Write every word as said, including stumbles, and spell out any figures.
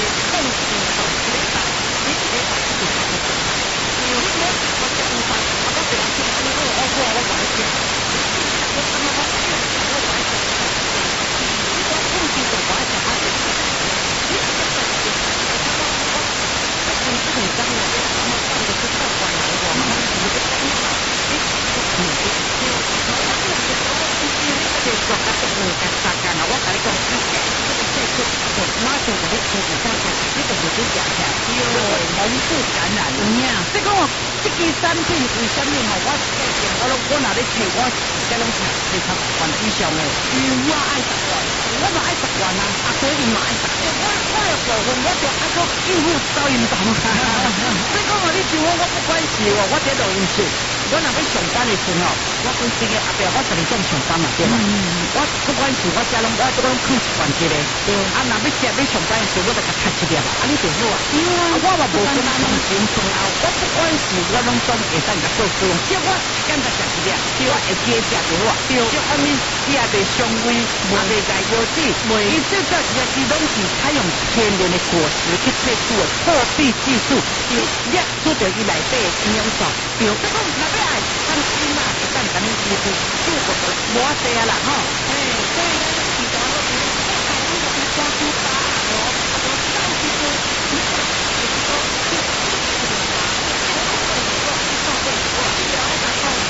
共同手一个打，你一个打一个打一个。有什么我讲不上，我到别人听，你说我我我我来听，我他妈我听，我来听，你说共同手我来讲，我来听，你这个在这里，我他妈我我公司很脏的，他妈干的是客观来的，妈的你这个你好，你你你你，我那个时候我你你这个做个这个干啥干啊？我跟你讲，你这这个这个，我马上就你身体上头，你就会去讲起来，因为蒙古感染。有影，即讲哦，这支产品为什么吼？我我拢我若咧摕，我这拢摕摕十万以上的，因为我爱十万，我嘛爱十万啊，啊所以嘛爱十万。我我有部分我就爱个应付收银档。你讲哦，你像我，我不管是哦，我这录音室，我若要上班的时候，我本身个阿伯我十二点上班嘛，对嘛？我不管是我家拢我都拢放一万一个，啊，若要食要上班的时候，我就甲拆一粒啊，啊，你就好啊。啊，我嘛无分上前上后，我不管是我拢总会当甲做使用，只要我一天甲食一粒，对我会加食就好啊。对，就安尼食袂伤胃，也袂解腰子，伊最早时伊拢是采用天然的果实去萃取的破壁技术，摄取到伊内底的营养素。对，这讲若要爱放心嘛，会当甲你医治，就无无多啊啦吼。